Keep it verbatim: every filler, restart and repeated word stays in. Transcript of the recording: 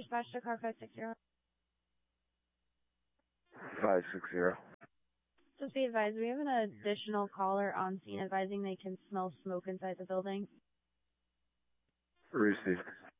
dispatch to car five six zero. five six zero. Just be advised, we have an additional caller on scene advising they can smell smoke inside the building. Received.